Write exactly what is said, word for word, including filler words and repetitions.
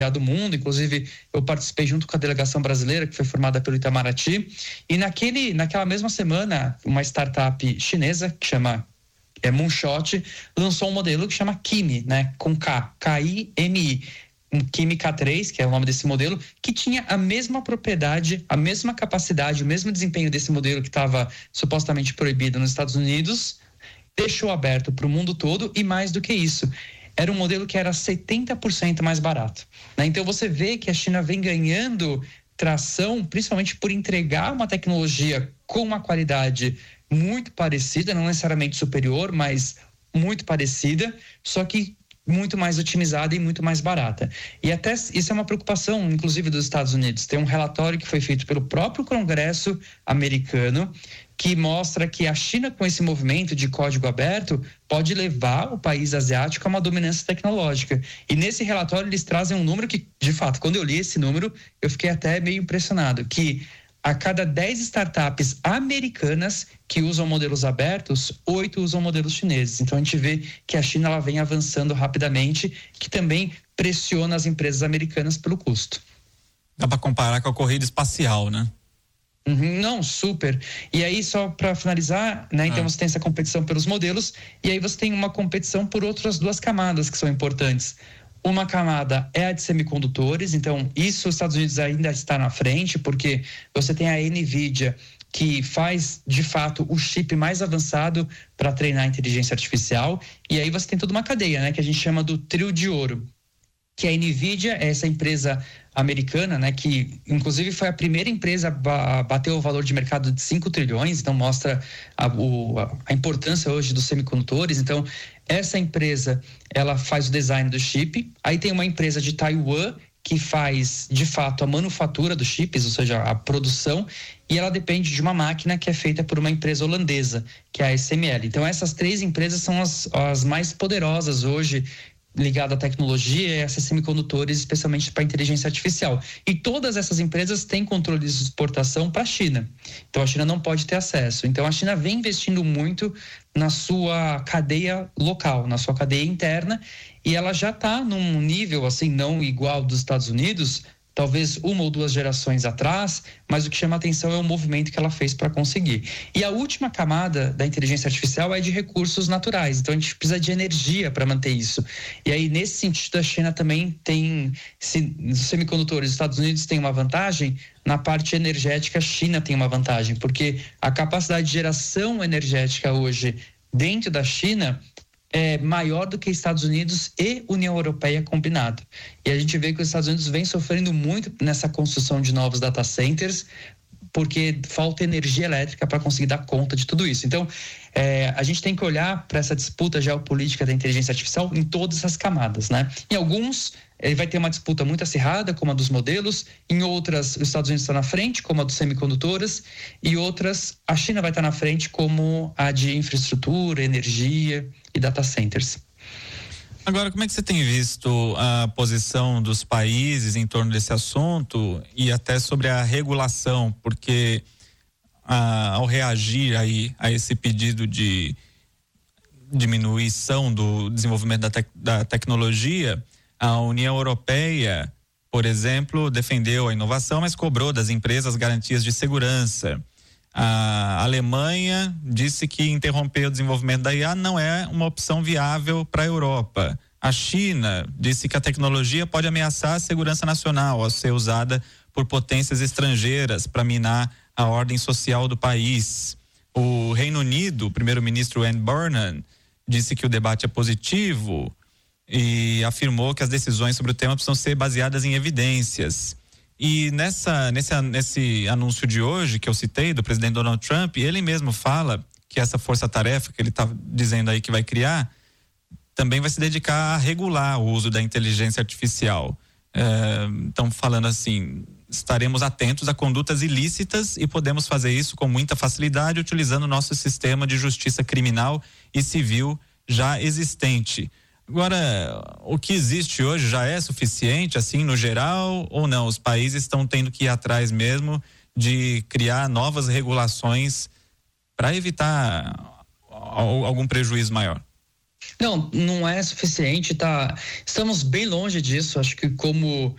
do mundo, inclusive eu participei junto com a delegação brasileira que foi formada pelo Itamaraty, e naquele, naquela mesma semana uma startup chinesa que chama é, Moonshot lançou um modelo que chama Kimi, né, com K, K I M I, um Kimi K três, que é o nome desse modelo, que tinha a mesma propriedade, a mesma capacidade, o mesmo desempenho desse modelo que estava supostamente proibido nos Estados Unidos, deixou aberto para o mundo todo, e mais do que isso, era um modelo que era setenta por cento mais barato, né? Então você vê que a China vem ganhando tração, principalmente por entregar uma tecnologia com uma qualidade muito parecida, não necessariamente superior, mas muito parecida, só que muito mais otimizada e muito mais barata. E até isso é uma preocupação, inclusive, dos Estados Unidos. Tem um relatório que foi feito pelo próprio Congresso americano que mostra que a China, com esse movimento de código aberto, pode levar o país asiático a uma dominância tecnológica. E nesse relatório eles trazem um número que, de fato, quando eu li esse número, eu fiquei até meio impressionado, que a cada dez startups americanas que usam modelos abertos, oito usam modelos chineses. Então a gente vê que a China ela vem avançando rapidamente, que também pressiona as empresas americanas pelo custo. Dá para comparar com a corrida espacial, né? Uhum, não, super. E aí, só para finalizar, né? Então ah. você tem essa competição pelos modelos, e aí você tem uma competição por outras duas camadas que são importantes. Uma camada é a de semicondutores, então isso os Estados Unidos ainda está na frente, porque você tem a NVIDIA, que faz, de fato, o chip mais avançado para treinar a inteligência artificial, e aí você tem toda uma cadeia, né, que a gente chama do trio de ouro, que a NVIDIA é essa empresa americana, né, que inclusive foi a primeira empresa a bater o valor de mercado de cinco trilhões, então mostra a, o, a importância hoje dos semicondutores. Então essa empresa, ela faz o design do chip. Aí tem uma empresa de Taiwan que faz, de fato, a manufatura dos chips, ou seja, a produção, e ela depende de uma máquina que é feita por uma empresa holandesa, que é a A S M L. Então essas três empresas são as, as mais poderosas hoje ligado à tecnologia e a esses semicondutores, especialmente para a inteligência artificial. E todas essas empresas têm controles de exportação para a China. Então a China não pode ter acesso. Então a China vem investindo muito na sua cadeia local, na sua cadeia interna, e ela já está num nível assim não igual dos Estados Unidos, talvez uma ou duas gerações atrás, mas o que chama atenção é o movimento que ela fez para conseguir. E a última camada da inteligência artificial é de recursos naturais, então a gente precisa de energia para manter isso. E aí, nesse sentido, a China também tem, se, os semicondutores dos Estados Unidos têm uma vantagem, na parte energética a China tem uma vantagem, porque a capacidade de geração energética hoje dentro da China é maior do que Estados Unidos e União Europeia combinado. E a gente vê que os Estados Unidos vem sofrendo muito nessa construção de novos data centers, porque falta energia elétrica para conseguir dar conta de tudo isso. Então, é, a gente tem que olhar para essa disputa geopolítica da inteligência artificial em todas essas camadas, né? Em alguns, ele vai ter uma disputa muito acirrada, como a dos modelos. Em outras, os Estados Unidos estão na frente, como a dos semicondutores. E outras, a China vai estar na frente, como a de infraestrutura, energia e data centers. Agora, como é que você tem visto a posição dos países em torno desse assunto e até sobre a regulação? Porque ah, ao reagir aí a esse pedido de diminuição do desenvolvimento da, tec- da tecnologia, a União Europeia, por exemplo, defendeu a inovação, mas cobrou das empresas garantias de segurança. A Alemanha disse que interromper o desenvolvimento da I A não é uma opção viável para a Europa. A China disse que a tecnologia pode ameaçar a segurança nacional ao ser usada por potências estrangeiras para minar a ordem social do país. O Reino Unido, o primeiro-ministro Andy Burnham, disse que o debate é positivo e afirmou que as decisões sobre o tema precisam ser baseadas em evidências. E nessa, nesse, nesse anúncio de hoje que eu citei do presidente Donald Trump, ele mesmo fala que essa força-tarefa que ele está dizendo aí que vai criar também vai se dedicar a regular o uso da inteligência artificial. Estão é, falando assim, estaremos atentos a condutas ilícitas e podemos fazer isso com muita facilidade utilizando o nosso sistema de justiça criminal e civil já existente. Agora, o que existe hoje já é suficiente, assim, no geral, ou não? Os países estão tendo que ir atrás mesmo de criar novas regulações para evitar algum prejuízo maior? Não, não é suficiente, tá? Estamos bem longe disso. Acho que como